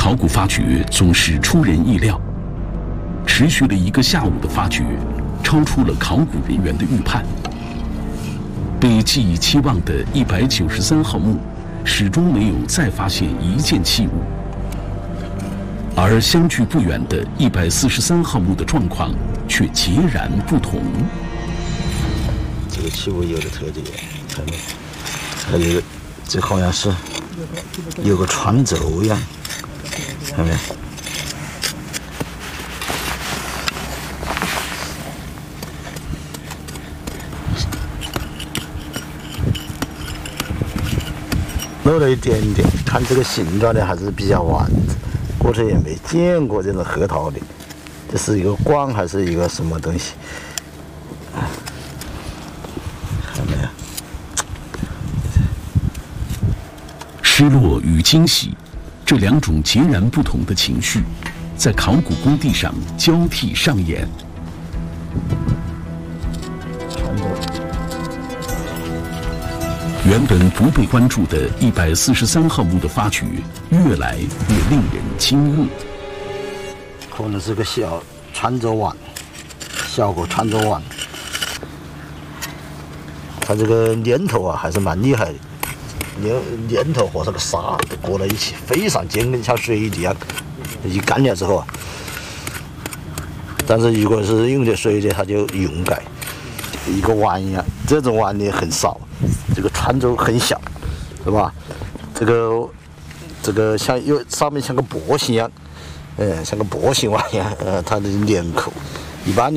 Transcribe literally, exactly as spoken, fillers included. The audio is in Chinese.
考古发掘总是出人意料，持续了一个下午的发掘，超出了考古人员的预判。被寄以期望的一百九十三号墓，始终没有再发现一件器物。而相距不远的一百四十三号墓的状况却截然不同。 这个器物有的特点，看没？它这个，这好像是有个穿轴一样，看没？漏了一点点，看这个形状呢还是比较完整。过去也没见过这种核桃的，这是一个罐还是一个什么东西？看没有？ 失落与惊喜，这两种截然不同的情绪，在考古工地上交替上演。原本不被关注的一百四十三号墓的发掘，越来越令人惊愕。 可能是个小穿轴碗，小个穿轴碗。它这个年头啊，还是蛮厉害的。年年头和这个沙都裹在一起，非常坚硬，像水泥一样。一干了之后啊，但是如果是用点水的，它就溶解。一个碗一样，这种碗呢很少。这个穿轴很小，是吧？这个这个像又上面像个薄形一样，呃，像个薄形碗一样，呃，它的脸口一般。